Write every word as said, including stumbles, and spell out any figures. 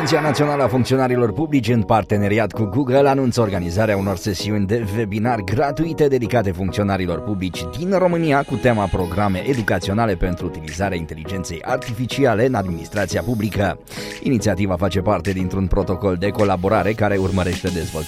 Agenția Națională a Funcționarilor Publici, în parteneriat cu Google, anunță organizarea unor sesiuni de webinar gratuite dedicate funcționarilor publici din România cu tema programe educaționale pentru utilizarea inteligenței artificiale în administrația publică. Inițiativa face parte dintr-un protocol de colaborare care urmărește dezvoltarea